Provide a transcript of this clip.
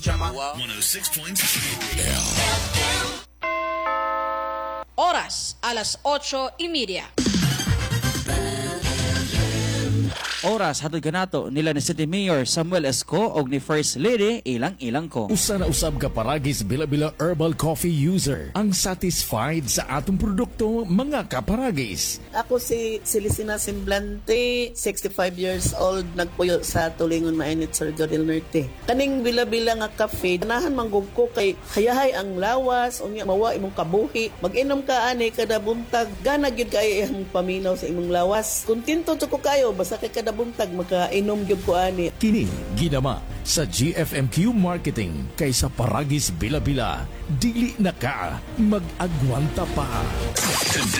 106.3 Oras, alas 8:30. Oras hatod kanato nila ni City Mayor Samuel Esco og ni First Lady ilang ko. Usa na usab ka paragis bila-bila herbal coffee user ang satisfied sa atong produkto mga kaparagis. Ako si Celisina Semblante, 65 years old, nagpuyo sa Tulingon Mainit, Surigao del Norte. Kaning bila-bila nga kafe, ganahan manggug ko kay hayahay ang lawas, unya mawa imong kabuhi. Mag-inom ka ani kada buntag, gana gyud kay ang paminaw sa imong lawas. Kontento to ko kayo basta kay kada buntag makainom gyud ko ani. Kini ginama sa GFMQ Marketing kaysa paragis bila-bila dili na ka mag-agwanta pa.